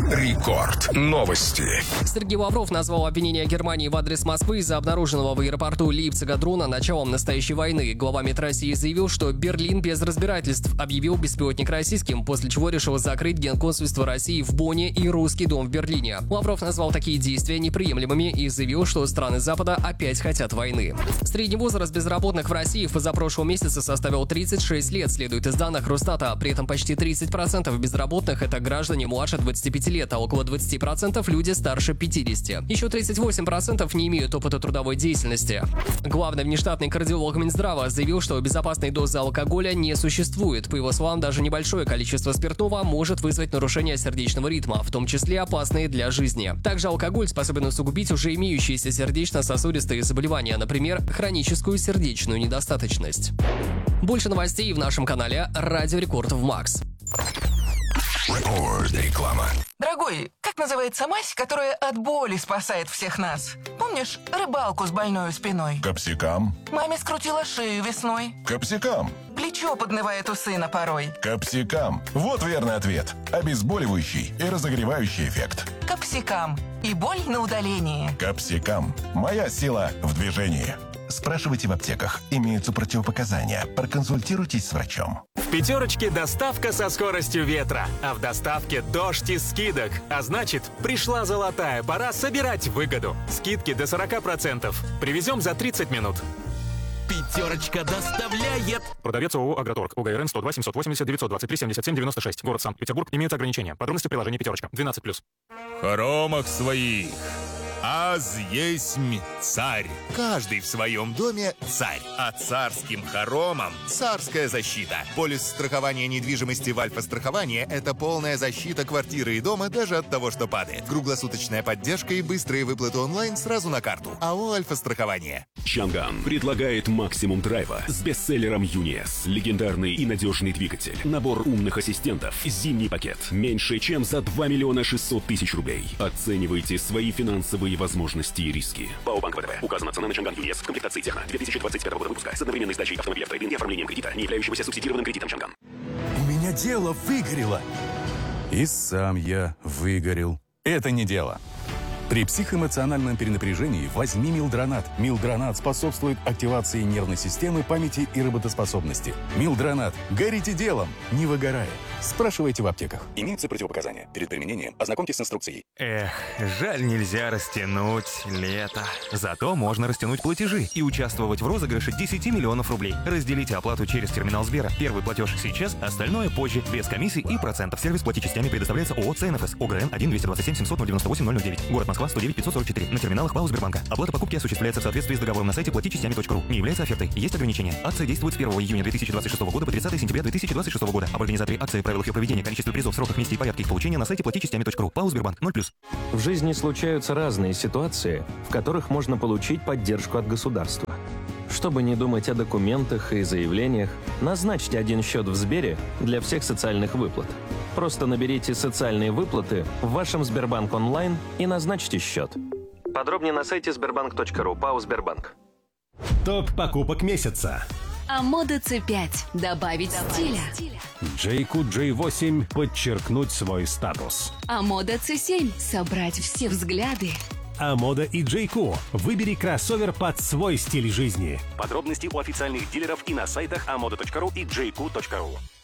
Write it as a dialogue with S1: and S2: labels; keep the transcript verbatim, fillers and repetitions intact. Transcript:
S1: Рекорд. Новости.
S2: Сергей Лавров назвал обвинение Германии в адрес Москвы из-за обнаруженного в аэропорту Лейпцига дрона началом настоящей войны. Глава МИД России заявил, что Берлин без разбирательств объявил беспилотник российским, после чего решил закрыть генконсульство России в Бонне и русский дом в Берлине. Лавров назвал такие действия неприемлемыми и заявил, что страны Запада опять хотят войны. Средний возраст безработных в России в позапрошлом месяце составил тридцать шесть лет, следует из данных Росстата. При этом почти тридцать процентов безработных – это граждане младше двадцати пяти лет, а около двадцати процентов люди старше пятидесяти. Еще тридцать восемь процентов не имеют опыта трудовой деятельности. Главный внештатный кардиолог Минздрава заявил, что безопасной дозы алкоголя не существует. По его словам, даже небольшое количество спиртного может вызвать нарушение сердечного ритма, в том числе опасные для жизни. Также алкоголь способен усугубить уже имеющиеся сердечно-сосудистые заболевания, например, хроническую сердечную недостаточность. Больше новостей в нашем канале Радио Рекорд в Макс.
S1: Рекорд. Реклама.
S3: Дорогой, как называется мазь, которая от боли спасает всех нас? Помнишь рыбалку с больной спиной?
S4: Капсикам.
S3: Маме скрутила шею весной.
S4: Капсикам.
S3: Плечо поднывает у сына порой.
S4: Капсикам. Вот верный ответ. Обезболивающий и разогревающий эффект.
S3: Капсикам. И боль на удалении.
S4: Капсикам. Моя сила в движении. Спрашивайте в аптеках. Имеются противопоказания. Проконсультируйтесь с врачом.
S5: В пятерочке доставка со скоростью ветра, а в доставке дождь из скидок. А значит, пришла золотая пора собирать выгоду. Скидки до сорока процентов. Привезем за тридцать минут.
S6: Пятерочка доставляет.
S5: Продавец ООО «Агроторг». УГРН сто два семьсот восемьдесят девятьсот двадцать три семьдесят семь девяносто шесть. Город Санкт-Петербург. Имеются ограничения. Подробности в приложении «Пятерочка». двенадцать плюс.
S6: В хоромах своих аз есмь царь. Каждый в своем доме царь. А царским хоромам царская защита. Полис страхования недвижимости в Альфа-страховании – это полная защита квартиры и дома даже от того, что падает. Круглосуточная поддержка и быстрые выплаты онлайн сразу на карту. АО «Альфа-страхование».
S7: Чанган предлагает максимум драйва с бестселлером Юниес. Легендарный и надежный двигатель. Набор умных ассистентов. Зимний пакет. Меньше, чем за два миллиона шестьсот тысяч рублей. Оценивайте свои финансовые возможности и риски. ПАО «Банк ВТБ». Указана цена на Чанган Юниес в комплектации Техно две тысячи двадцать пятого года выпуска с одновременной сдачей автомобиля в трейд-ин и оформлением кредита, не являющегося субсидированным кредитом Чанган.
S8: У меня дело выгорело. И сам я выгорел. Это не дело. При психоэмоциональном перенапряжении возьми Милдронат. Милдронат способствует активации нервной системы, памяти и работоспособности. Милдронат. Горите делом, не выгорая. Спрашивайте в аптеках. Имеются противопоказания. Перед применением ознакомьтесь с инструкцией.
S9: Эх, жаль, нельзя растянуть лето. Зато можно растянуть платежи и участвовать в розыгрыше десяти миллионов рублей. Разделите оплату через терминал Сбера. Первый платеж сейчас, остальное позже. Без комиссий и процентов. Сервис плати частями предоставляется ООО «ЦНФС». ОГРН один двести двадцать семь семьсот девяносто восемь ноль ноль девять. Город Москва сто девять пятьсот сорок четыре. На терминалах ПАО Сбербанка. Оплата покупки осуществляется в соответствии с договором на сайте плати частями точка ру. Не является офертой. Есть ограничения. Акция действует с первого июня две тысячи двадцать шестого года по тридцатое сентября две тысячи двадцать шестого года. Об организаторе акции, правилах ее проведения, количестве призов, сроках, месте и порядке их получения на сайте плати частями точка ру. ПАО Сбербанк ноль плюс.
S10: В жизни случаются разные ситуации, в которых можно получить поддержку от государства. Чтобы не думать о документах и заявлениях, назначьте один счет в Сбере для всех социальных выплат. Просто наберите «Социальные выплаты» в вашем Сбербанк онлайн и назначьте счет. Подробнее на сайте сбербанк точка ру. ПАО Сбербанк.
S11: Топ покупок месяца.
S12: Амода Ц пять. Добавить стиля.
S11: Джейку джей восемь. Подчеркнуть свой статус.
S12: Амода Ц семь. Собрать все взгляды.
S11: Амода и Джейку. Выбери кроссовер под свой стиль жизни.
S7: Подробности у официальных дилеров и на сайтах амода точка ру и джейку точка ру.